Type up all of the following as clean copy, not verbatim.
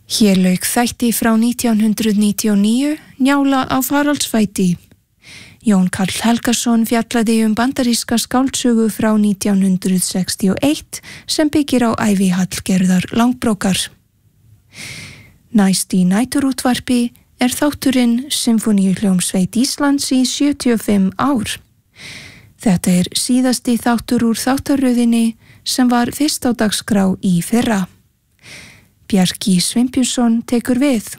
Hér lauk þætti frá 1999, Njála á faraldsfæti. Jón Karl Helgason fjallaði bandaríska skáldsögu frá 1961 sem byggir á ævi Hallgerðar Langbrókar. Næst í næturútvarpi þátturinn Sinfóníuhljómsveit Íslands í 75 ár. Þetta síðasti þáttur úr þáttaröðinni sem var fyrst á dagskrá í fyrra. Bjarki Sveinbjörnsson tekur við.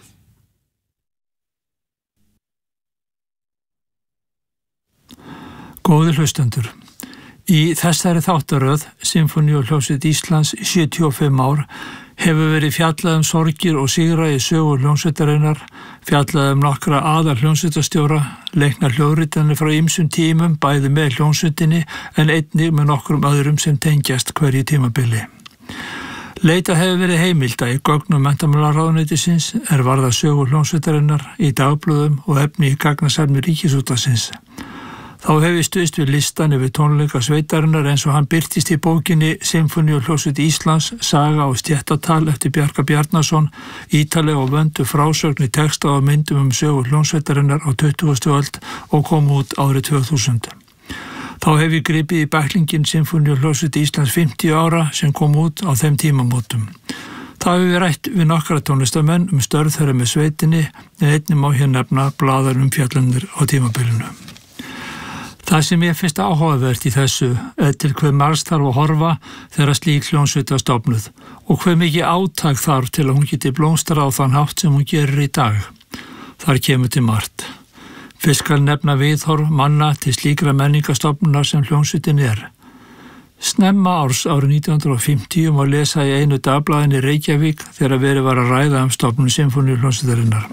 Góðir hlustendur, í þessari þáttaröð Sinfóníuhljómsveit Íslands í 75 ár hefur verið fjallað sorgir og sigra í sögu hljómsveitarinnar, fjallað nokkra aðal hljómsveitarstjóra, leiknar hljóðritanir frá ýmsum tímum bæði með hljómsveitinni en einnig með nokkrum öðrum sem tengjast hverju tímabili. Leitað hefur verið heimilda í gögnum menntamálaráðuneytisins varða sögu hljómsveitarinnar í dagblöðum og efni í gagnasafni Ríkisútvarpsins. Þá hef ég stuðst við listan yfir tónleika sveitarinnar eins og hann birtist í bókinni Sinfóníuhljómsveit Íslands, saga og stéttatal eftir Bjarka Bjarnason, ítalega og vöndu frásögn í texta og myndum sögu hljómsveitarinnar á 20. öld og kom út árið 2000. Þá hef ég gripið í bæklingin Sinfóníuhljómsveit Íslands 50 ára sem kom út á þeim tímamótum. Þá hef ég rætt við nokkra tónlistamenn störf þeirra með sveitinni en einnig má hér nefna blaðar fjallanir á tímabilinu. Það sem ég finnst áhugavert í þessu til hve margs þarf að horfa þegar slík hljómsveit var stofnuð og hve mikið átak þarf til að hún geti blómstrað á þann hátt sem hún gerir í dag. Þar kemur til margt. Fyrst skal nefna viðhorf manna til slíkra menningastofnunar sem hljómsveitin Snemma árs árið 1950 má lesa í einu dagblaðinni Reykjavík þegar verið var að ræða stofnun Sinfóníuhljómsveitarinnar.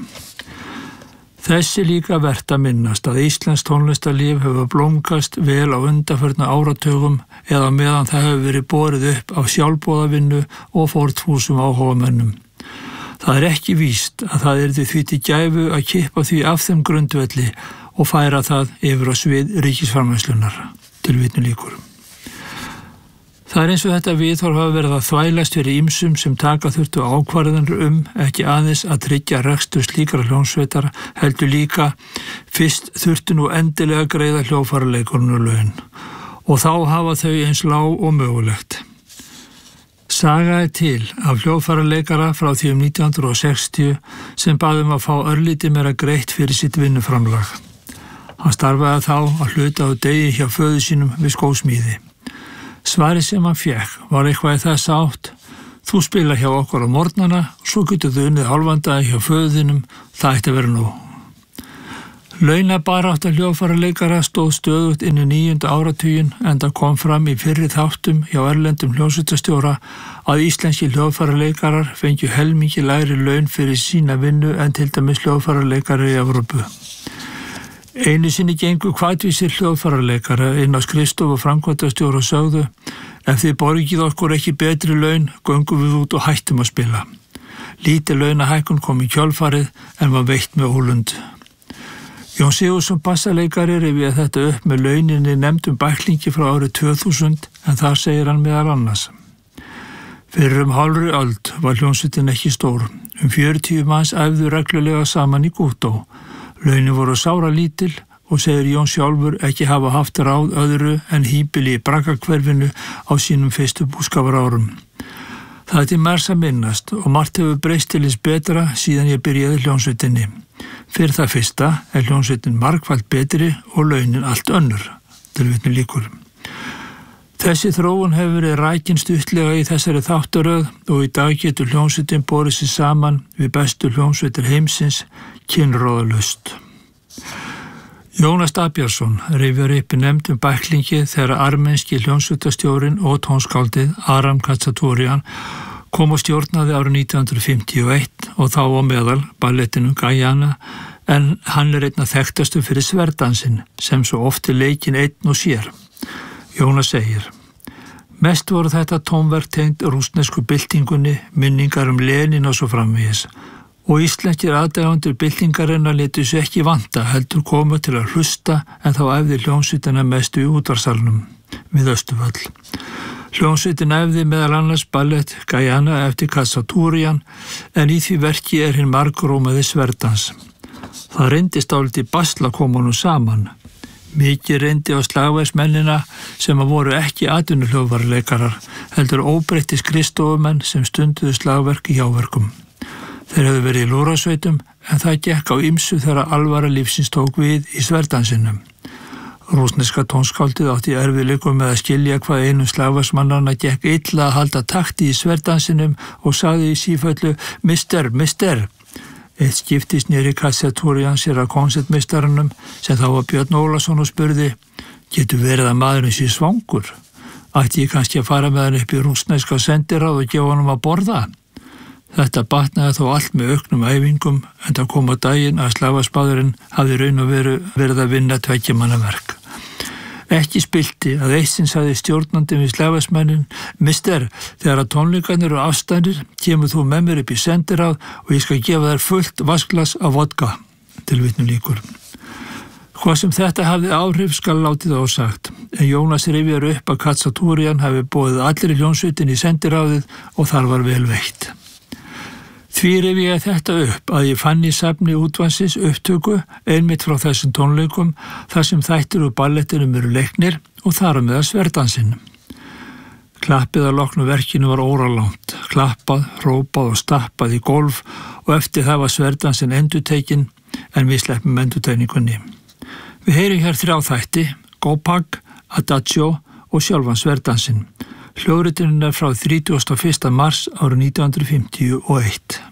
Þessi líka vert að minnast að íslenskt tónlistarlíf hefur blómgast vel á undanförnu áratugum eða meðan það hefur verið borið upp á sjálfboðavinnu og fórnfúsum áhugamönnum. Það ekki víst að það yrði því til gæfu að kippa því af þeim grundvelli og færa það yfir á svið ríkisframleiðslunnar. Tilvitnun lýkur. Það eins og þetta viðhorf hafa verið að þvælast fyrir ýmsum sem taka þurftu ákvarðanir ekki aðeins að tryggja rekstur slíkra hljómsveitar heldur líka fyrst þurftu nú endilega að greiða hljóðfæraleikurum laun og þá hafa þau eins lág og mögulegt. Saga til af hljóðfæraleikara frá því 1960 sem baðum að fá örlítið meira greitt fyrir sitt vinnuframlag. Hann starfaði þá að hluta á degi hjá föður sínum við skósmíði. Svarið sem hann fékk var eitthvað í þess átt: þú spila hjá okkur á morgnana, svo getur þú unnið hálfan dag hjá föðinum, það ætti að vera nóg. Launabarátta hljóðfæraleikara stóð stöðugt inn í 9. áratuginn enda kom fram í fyrri þáttum hjá erlendum hljómsveitarstjóra að íslenski hljóðfæraleikarar fengju helmingi lægri laun fyrir sína vinnu en til dæmis hljóðfæraleikarar í Evrópu. Einu sinni gengu hvatvísir hljóðfæraleikara inn á skrifstofu framkvæmdastjóra og sögðu: ef þið borgið okkur ekki betri laun, göngum við út og hættum að spila. Lítið launahækkun kom í kjölfarið en var veitt með ólund. Jón Sigurðsson bassaleikari rifjaði þetta upp með launinni nefndum bæklingi frá árið 2000 en þar segir hann meðal annars: fyrir hálfri öld var hljómsveitin ekki stór. 40 manns æfðu reglulega saman í Gútó. Launin voru sára lítil og segir Jón sjálfur ekki hafa haft ráð öðru en híbili í Braggahverfinu á sínum fyrstu búskaparárum. Það til margs að minnast og margt hefur breyst til hins betra síðan ég byrjaði hljómsveitinni. Fyrir það fyrsta hljómsveitin margfalt betri og launin allt önnur. Tilvitnun lýkur. Þessi þróun hefur verið rækin stuttlega í þessari þáttaröð og í dag getur hljómsveitin borið sig saman við bestu hljómsveitir heimsins kynróðalaust. Jónas Dagbjartsson rifjar upp í nefndum bæklingi þegar armenski hljómsveitarstjórinn og tónskáldið Aram Khachaturian kom og stjórnaði árið 1951 og þá á meðal ballettinum Guyana en hann einna þekktastur fyrir sverdansinn sem svo oft leikinn einn og sér. Jónas segir: mest voru þetta tónverk tengd rússnesku byltingunni, minningar Lenin og svo framvegis. Og íslenskir aðdáendur byltingarinnar létu sig ekki vanta heldur komu til að hlusta en þá æfði hljómsveitina mestu í útvarpssalnum við Austurvöll. Hljómsveitin æfði meðal annars ballett Guyana eftir Khaçaturian en í því verki hinn margrómaði sverdans. Það reyndist dálítið basl að koma honum saman. Mikið reyndi á slagverksmennina sem voru ekki atvinnuhljóðvarleikarar, heldur óbreyttis Kristofumenn sem stunduðu slagverk í hjáverkum. Þeir hefðu verið í lúðrasveitum en það gekk á ýmsu þegar alvara lífsins tók við í sverdansinum. Rússneska tónskáldið átti erfiðleikum með að skilja hvað einum slagverksmannanna gekk illa að halda takti í sverdansinum og sagði í sífellu Mister, Mister. Eitt skipti sneri Khaçaturian sér að konsertmeistarannum sem þá var Björn Ólason og spurði: Getur verið að maðurinn sé svangur? Ætti ég kannski að fara með hann upp í rússneska sendiráð og gefa honum að borða? Þetta batnaði þó allt með auknum æfingum en það kom á daginn að slagverksmaðurinn hafði raun og verið að vinna tveggjamannaverk. Ekki spilti að eitt sinn sagði stjórnandi við slagverksmennin: Mister, þegar að tónleikarnir eru afstæðir, kemur þú með mér upp í sendiráð og ég skal gefa þér fullt vasklas af vodka. Tilvitnun lýkur. Hvað sem þetta hafði áhrif skal látið ósagt, en Jónas rifjar upp að Khaçaturian hafi boðið allir í hljómsveitin í sendiráðið og þar var vel veitt. Því rifja ég þetta upp að ég fann í safni útvansins upptöku einmitt frá þessum tónleikum þar sem þættir úr ballettinum eru leiknir og þar með að sverdansinn. Klappið að loknu verkinu var óralangt, klappað, hrópað og stappað í gólf og eftir það var sverdansinn endurtekinn en við sleppum endurtekningunni. Við heyrum hér 3 þætti, Gopag, Adagio og sjálfan sverdansinn. Hljóðritunin frá 31. mars árið 1951.